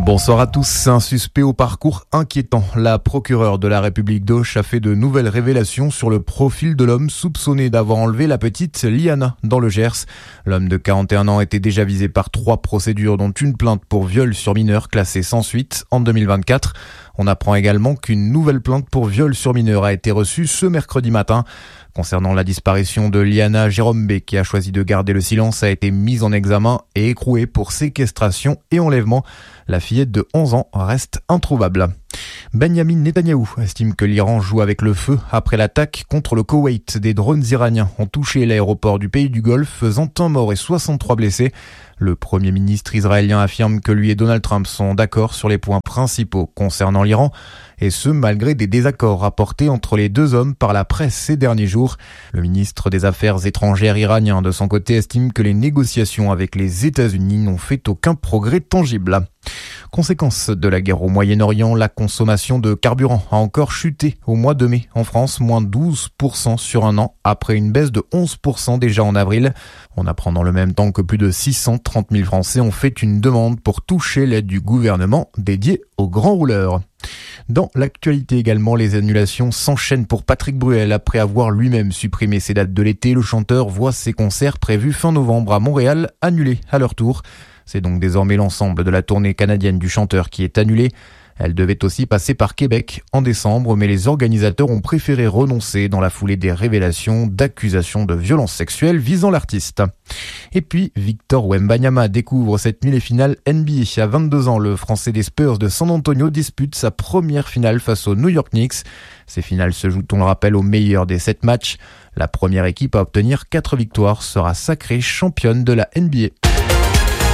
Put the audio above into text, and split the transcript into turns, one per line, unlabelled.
Bonsoir à tous. Un suspect au parcours inquiétant. La procureure de la République d'Auch a fait de nouvelles révélations sur le profil de l'homme soupçonné d'avoir enlevé la petite Liana dans le Gers. L'homme de 41 ans était déjà visé par 3 procédures, dont une plainte pour viol sur mineur classée sans suite en 2024. On apprend également qu'une nouvelle plainte pour viol sur mineur a été reçue ce mercredi matin. Concernant la disparition de Liana, Jérôme B, qui a choisi de garder le silence, a été mis en examen et écroué pour séquestration et enlèvement. La fillette de 11 ans reste introuvable. Benjamin Netanyahou estime que l'Iran joue avec le feu après l'attaque contre le Koweït. Des drones iraniens ont touché l'aéroport du pays du Golfe, faisant un mort et 63 blessés. Le Premier ministre israélien affirme que lui et Donald Trump sont d'accord sur les points principaux concernant l'Iran, et ce malgré des désaccords rapportés entre les deux hommes par la presse ces derniers jours. Le ministre des Affaires étrangères iranien, de son côté, estime que les négociations avec les États-Unis n'ont fait aucun progrès tangible. Conséquence de la guerre au Moyen-Orient, la consommation de carburant a encore chuté au mois de mai en France, moins 12% sur un an, après une baisse de 11% déjà en avril. On apprend dans le même temps que plus de 630 000 Français ont fait une demande pour toucher l'aide du gouvernement dédiée aux grands rouleurs. Dans l'actualité également, les annulations s'enchaînent pour Patrick Bruel. Après avoir lui-même supprimé ses dates de l'été, le chanteur voit ses concerts prévus fin novembre à Montréal annulés à leur tour. C'est donc désormais l'ensemble de la tournée canadienne du chanteur qui est annulée. Elle devait aussi passer par Québec en décembre, mais les organisateurs ont préféré renoncer dans la foulée des révélations d'accusations de violences sexuelles visant l'artiste. Et puis, Victor Wembanyama découvre cette nuit les finales NBA. À 22 ans, le Français des Spurs de San Antonio dispute sa première finale face aux New York Knicks. Ces finales se jouent, on le rappelle, au meilleur des 7 matchs. La première équipe à obtenir 4 victoires sera sacrée championne de la NBA.